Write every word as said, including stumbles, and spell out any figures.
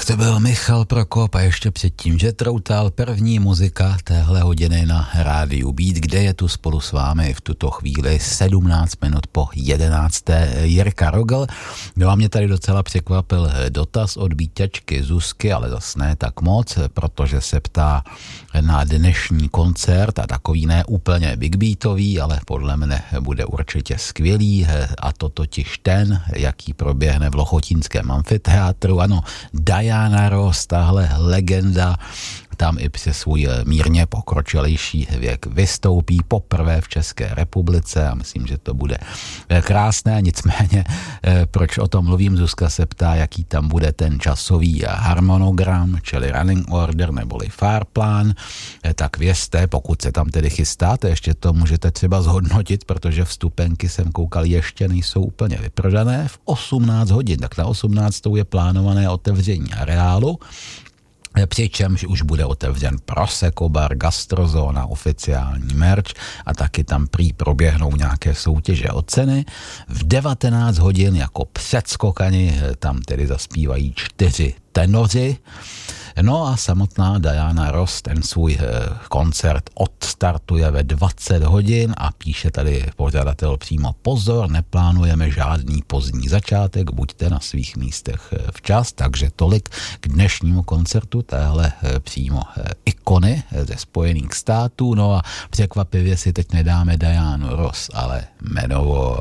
Tak to byl Michal Prokop a ještě předtím, že troutal první muzika téhle hodiny na rádiu Beat, kde je tu spolu s vámi v tuto chvíli sedmnáct minut po jedenácté Jirka Rogl. No a mě tady docela překvapil dotaz od Bíťačky Zuzky, ale zas ne tak moc, protože se ptá na dnešní koncert a takový ne úplně big beatový, ale podle mne bude určitě skvělý, a to totiž ten, jaký proběhne v Lochotínském amfiteátru. Ano, Diana Ross, tahle legenda, tam i přes svůj mírně pokročilejší věk vystoupí poprvé v České republice a myslím, že to bude krásné. Nicméně, proč o tom mluvím, Zuzka se ptá, jaký tam bude ten časový harmonogram, čili running order neboli fairplan, tak vězte, pokud se tam tedy chystáte, ještě to můžete třeba zhodnotit, protože vstupenky jsem koukal, ještě nejsou úplně vyprodané v osmnáct hodin, tak na osmnáctou je plánované otevření areálu, přičemž už bude otevřen Prosecco bar, gastrozóna, oficiální merch a taky tam prý proběhnou nějaké soutěže o ceny. V devatenáct hodin jako předskokani tam tedy zaspívají čtyři tenoři. No a samotná Diana Ross ten svůj koncert odstartuje ve dvacet hodin a píše tady pořadatel přímo: pozor, neplánujeme žádný pozdní začátek, buďte na svých místech včas, takže tolik k dnešnímu koncertu téhle přímo ikony ze Spojených států. No a překvapivě si teď nedáme Dianu Ross, ale jmenovou.